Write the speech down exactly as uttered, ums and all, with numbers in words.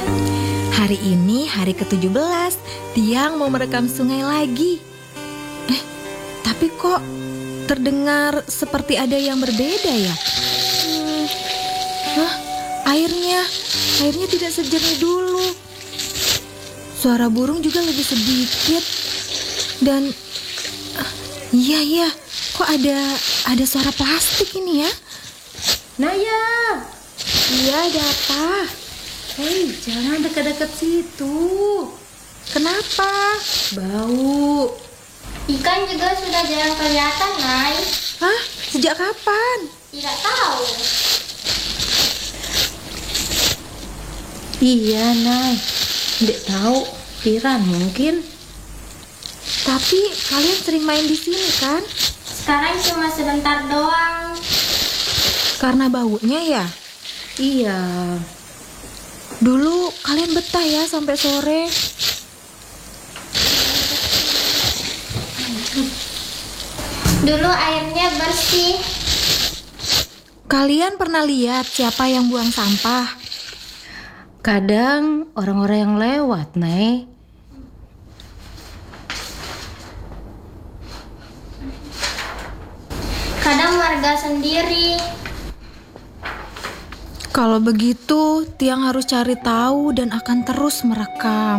Hari ini hari ketujuh belas, Tiang mau merekam sungai lagi. Eh, tapi kok terdengar seperti ada yang berbeda ya? Hmm, hah, airnya, airnya tidak sejernih dulu. Suara burung juga lebih sedikit. Dan, ah, iya iya, kok ada ada suara plastik ini ya? Naya, Iya, ada apa? hei jangan dekat-dekat situ. Kenapa? Bau. Ikan juga sudah jarang kelihatan, Nay. Hah? Sejak kapan? Tidak tahu. Iya, Nay. Tidak tahu. Piran mungkin. Tapi kalian sering main di sini kan? Sekarang cuma sebentar doang. Karena baunya ya? Iya. Dulu kalian betah ya sampai sore. Dulu airnya bersih. Kalian pernah lihat siapa yang buang sampah? Kadang orang-orang yang lewat, Nay. Kadang warga sendiri. Kalau begitu, Tiang harus cari tahu dan akan terus merekam.